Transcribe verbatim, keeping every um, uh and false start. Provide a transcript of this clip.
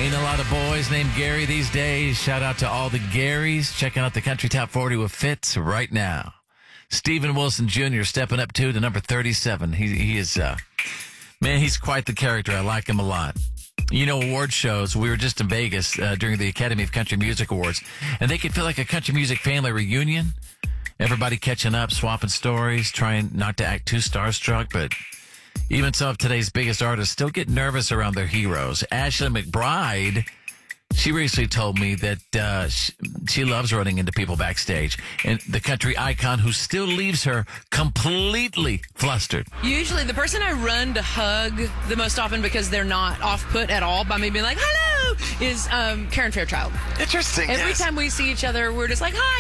Ain't a lot of boys named Gary these days. Shout out to all the Garys checking out the Country Top forty with Fitz right now. Steven Wilson Junior stepping up too to number thirty-seven. He he is, uh, man, he's quite the character. I like him a lot. You know, award shows, we were just in Vegas uh, during the Academy of Country Music Awards, and they could feel like a country music family reunion. Everybody catching up, swapping stories, trying not to act too starstruck, but even some of today's biggest artists still get nervous around their heroes. Ashley McBryde, she recently told me that uh, she, she loves running into people backstage. And the country icon who still leaves her completely flustered. Usually the person I run to hug the most often because they're not off-put at all by me being like, hello, is um, Karen Fairchild. Interesting. Every yes. time we see each other, we're just like, hi,